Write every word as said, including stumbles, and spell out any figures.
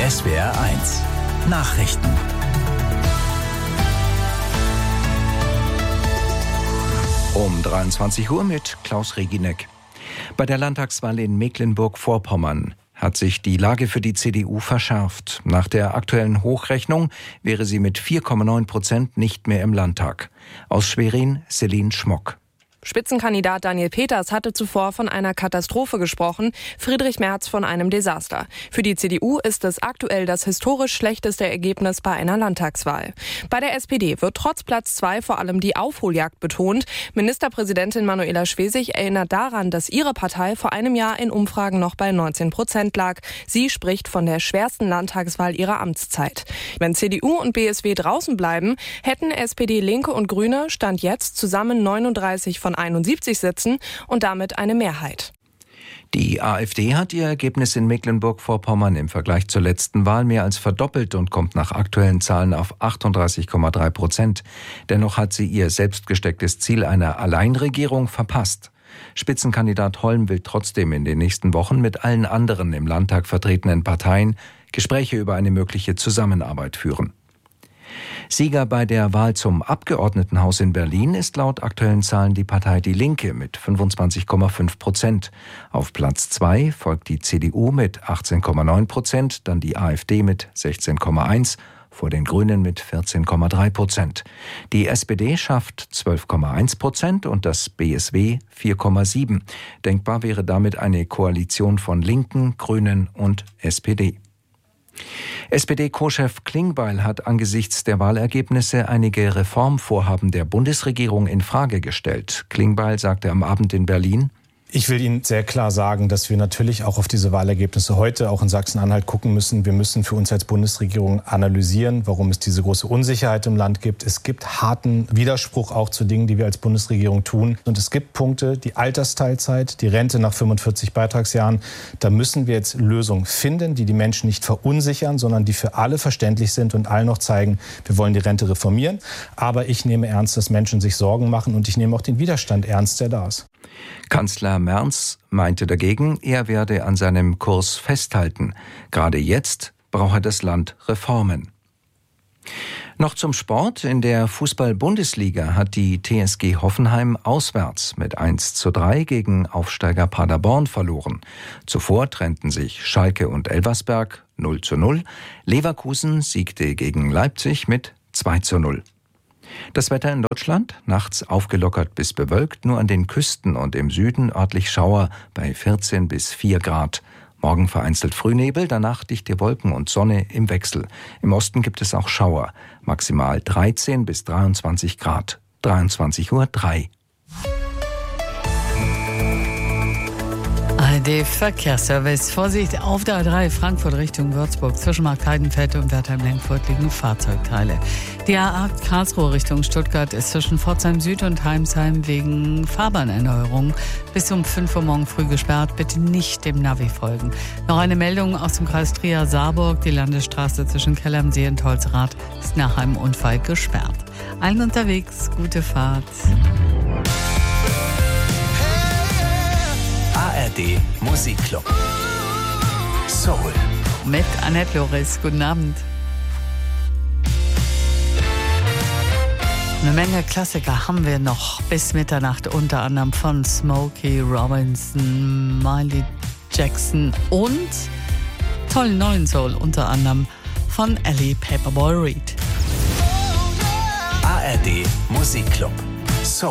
S W R eins Nachrichten. Um dreiundzwanzig Uhr mit Klaus Regineck. Bei der Landtagswahl in Mecklenburg-Vorpommern hat sich die Lage für die C D U verschärft. Nach der aktuellen Hochrechnung wäre sie mit vier Komma neun Prozent nicht mehr im Landtag. Aus Schwerin, Celine Schmock. Spitzenkandidat Daniel Peters hatte zuvor von einer Katastrophe gesprochen, Friedrich Merz von einem Desaster. Für die C D U ist es aktuell das historisch schlechteste Ergebnis bei einer Landtagswahl. Bei der S P D wird trotz Platz zwei vor allem die Aufholjagd betont. Ministerpräsidentin Manuela Schwesig erinnert daran, dass ihre Partei vor einem Jahr in Umfragen noch bei neunzehn Prozent lag. Sie spricht von der schwersten Landtagswahl ihrer Amtszeit. Wenn C D U und B S W draußen bleiben, hätten S P D, Linke und Grüne Stand jetzt zusammen neununddreißig von einundsiebzig Sitzen und damit eine Mehrheit. Die AfD hat ihr Ergebnis in Mecklenburg-Vorpommern im Vergleich zur letzten Wahl mehr als verdoppelt und kommt nach aktuellen Zahlen auf achtunddreißig Komma drei Prozent. Dennoch hat sie ihr selbst gestecktes Ziel einer Alleinregierung verpasst. Spitzenkandidat Holm will trotzdem in den nächsten Wochen mit allen anderen im Landtag vertretenen Parteien Gespräche über eine mögliche Zusammenarbeit führen. Sieger bei der Wahl zum Abgeordnetenhaus in Berlin ist laut aktuellen Zahlen die Partei Die Linke mit fünfundzwanzig Komma fünf Prozent. Auf Platz zwei folgt die C D U mit achtzehn Komma neun Prozent, dann die AfD mit sechzehn Komma eins, vor den Grünen mit vierzehn Komma drei Prozent. Die S P D schafft zwölf Komma eins Prozent und das B S W vier Komma sieben. Denkbar wäre damit eine Koalition von Linken, Grünen und S P D. S P D-Co-Chef Klingbeil hat angesichts der Wahlergebnisse einige Reformvorhaben der Bundesregierung in Frage gestellt. Klingbeil sagte am Abend in Berlin: Ich will Ihnen sehr klar sagen, dass wir natürlich auch auf diese Wahlergebnisse heute auch in Sachsen-Anhalt gucken müssen. Wir müssen für uns als Bundesregierung analysieren, warum es diese große Unsicherheit im Land gibt. Es gibt harten Widerspruch auch zu Dingen, die wir als Bundesregierung tun. Und es gibt Punkte, die Altersteilzeit, die Rente nach fünfundvierzig Beitragsjahren. Da müssen wir jetzt Lösungen finden, die die Menschen nicht verunsichern, sondern die für alle verständlich sind und allen noch zeigen, wir wollen die Rente reformieren. Aber ich nehme ernst, dass Menschen sich Sorgen machen und ich nehme auch den Widerstand ernst, der da ist. Kanzler Merz meinte dagegen, er werde an seinem Kurs festhalten. Gerade jetzt brauche das Land Reformen. Noch zum Sport. In der Fußball-Bundesliga hat die T S G Hoffenheim auswärts mit eins zu drei gegen Aufsteiger Paderborn verloren. Zuvor trennten sich Schalke und Elversberg null zu null. Leverkusen siegte gegen Leipzig mit zwei zu null. Das Wetter in Deutschland, nachts aufgelockert bis bewölkt, nur an den Küsten und im Süden örtlich Schauer bei vierzehn bis vier Grad. Morgen vereinzelt Frühnebel, danach dichte Wolken und Sonne im Wechsel. Im Osten gibt es auch Schauer, maximal dreizehn bis dreiundzwanzig Grad. dreiundzwanzig Uhr drei. A R D-Verkehrsservice. Vorsicht, auf der A drei Frankfurt Richtung Würzburg. Zwischen Markt Heidenfeld und Wertheim-Lenkfurt liegen Fahrzeugteile. Die A acht Karlsruhe Richtung Stuttgart ist zwischen Pforzheim Süd und Heimsheim wegen Fahrbahnerneuerung bis um fünf Uhr morgen früh gesperrt. Bitte nicht dem Navi folgen. Noch eine Meldung aus dem Kreis Trier-Saarburg. Die Landesstraße zwischen Keller am See und Holzrath ist nach einem Unfall gesperrt. Allen unterwegs, gute Fahrt. A R D Musikclub. Soul. Mit Annette Loris. Guten Abend. Eine Menge Klassiker haben wir noch bis Mitternacht, unter anderem von Smokey Robinson, Miley Jackson und tollen neuen Soul, unter anderem von Ellie Paperboy Reed. A R D Musikclub.